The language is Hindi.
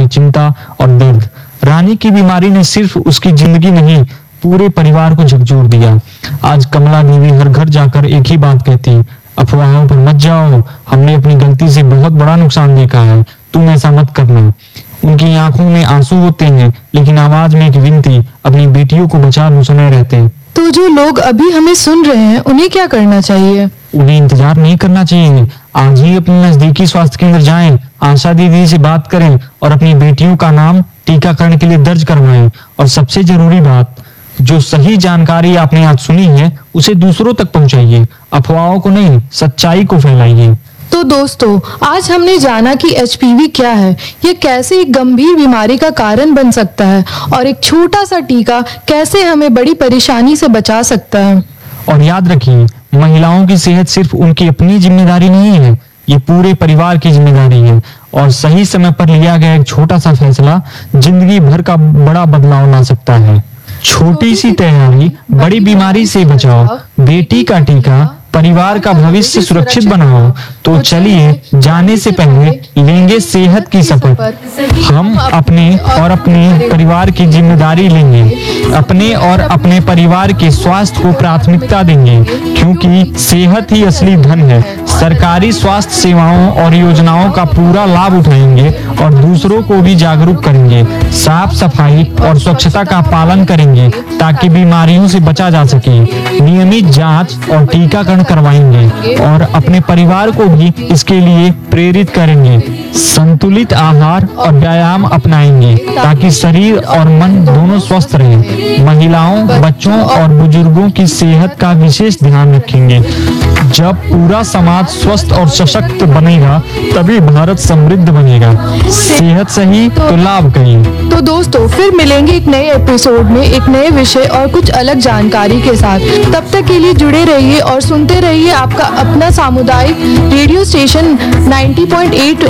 की चिंता और दर्द। रानी की बीमारी ने सिर्फ उसकी जिंदगी नहीं, पूरे परिवार को झकझोर दिया। आज कमला देवी हर घर जाकर एक ही बात कहती, अफवाहों पर मत जाओ, हमने अपनी गलती से बहुत बड़ा नुकसान देखा है, तुम ऐसा मत करना। उनकी आंखों में आंसू होते हैं, लेकिन आवाज में एक विनती, अपनी बेटियों को बचा लो सुने रहते। तो जो लोग अभी हमें सुन रहे हैं उन्हें क्या करना चाहिए? उन्हें इंतजार नहीं करना चाहिए, आज ही अपने नजदीकी स्वास्थ्य केंद्र जाएं, आशा दीदी से बात करें और अपनी बेटियों का नाम टीकाकरण के लिए दर्ज करवाएं। और सबसे जरूरी बात, जो सही जानकारी आपने आज सुनी है उसे दूसरों तक पहुंचाइए, अफवाहों को नहीं, सच्चाई को फैलाइए। तो दोस्तों, आज हमने जाना कि एचपीवी क्या है, ये कैसे एक गंभीर बीमारी का कारण बन सकता है और एक छोटा सा टीका कैसे हमें बड़ी परेशानी से बचा सकता है। और याद रखिए, महिलाओं की सेहत सिर्फ उनकी अपनी जिम्मेदारी नहीं है, ये पूरे परिवार की जिम्मेदारी है। और सही समय पर लिया गया एक छोटा सा फैसला जिंदगी भर का बड़ा बदलाव ला सकता है। छोटी सी तैयारी बड़ी बीमारी से बचाओ, बेटी का टीका परिवार का भविष्य सुरक्षित बनाओ। तो चलिए, जाने से पहले लेंगे सेहत की शपथ। हम अपने और अपने परिवार की जिम्मेदारी लेंगे, अपने और अपने परिवार के स्वास्थ्य को प्राथमिकता देंगे, क्योंकि सेहत ही असली धन है। सरकारी स्वास्थ्य सेवाओं और योजनाओं का पूरा लाभ उठाएंगे और दूसरों को भी जागरूक करेंगे। साफ सफाई और स्वच्छता का पालन करेंगे ताकि बीमारियों से बचा जा सके। नियमित जांच और टीकाकरण करवाएंगे और अपने परिवार को भी इसके लिए प्रेरित करेंगे। संतुलित आहार और व्यायाम अपनाएंगे ताकि शरीर और मन दोनों स्वस्थ रहें। महिलाओं, बच्चों और बुजुर्गों की सेहत का विशेष ध्यान रखेंगे। जब पूरा समाज स्वस्थ और सशक्त बनेगा, तभी भारत समृद्ध बनेगा। सेहत सही तो लाभ कहीं। तो दोस्तों, फिर मिलेंगे एक नए एपिसोड में एक नए विषय और कुछ अलग जानकारी के साथ। तब तक के लिए जुड़े रहिए और सुनते रहिए आपका अपना सामुदायिक रेडियो स्टेशन 90.8